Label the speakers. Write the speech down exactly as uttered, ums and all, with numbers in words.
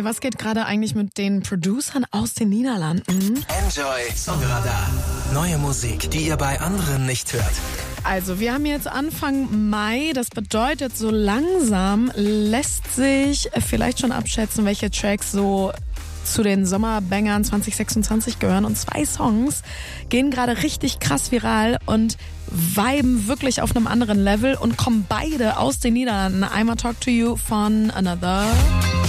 Speaker 1: Hey, was geht gerade eigentlich mit den Producern aus den Niederlanden?
Speaker 2: Enjoy Songradar. Neue Musik, die ihr bei anderen nicht hört.
Speaker 1: Also, wir haben jetzt Anfang Mai. Das bedeutet, so langsam lässt sich vielleicht schon abschätzen, welche Tracks so zu den Sommerbangern zwanzig sechsundzwanzig gehören. Und zwei Songs gehen gerade richtig krass viral und viben wirklich auf einem anderen Level und kommen beide aus den Niederlanden. Einmal Talk to You von Another